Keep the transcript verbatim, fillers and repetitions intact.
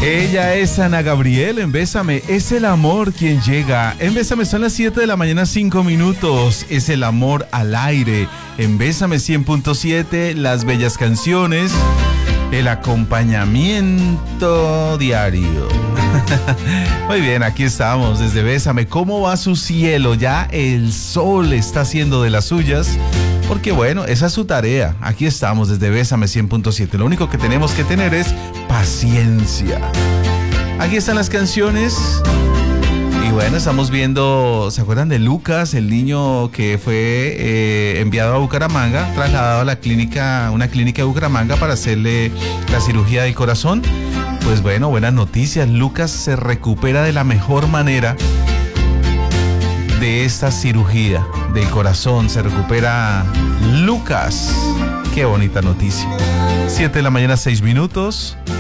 Ella es Ana Gabriel, en Bésame, es el amor quien llega. En Bésame son las siete de la mañana, cinco minutos, es el amor al aire. En Bésame cien punto siete, las bellas canciones, el acompañamiento diario. Muy bien, aquí estamos desde Bésame. ¿Cómo va su cielo? Ya el sol está haciendo de las suyas. Porque bueno, esa es su tarea. Aquí estamos desde Bésame cien punto siete. Lo único que tenemos que tener es paciencia. Aquí están las canciones. Y bueno, estamos viendo, ¿se acuerdan de Lucas? El niño que fue eh, enviado a Bucaramanga, trasladado a la clínica, una clínica de Bucaramanga para hacerle la cirugía del corazón. Pues bueno, buenas noticias. Lucas se recupera de la mejor manera de esta cirugía del corazón. Se recupera Lucas. Qué bonita noticia. siete de la mañana, seis minutos.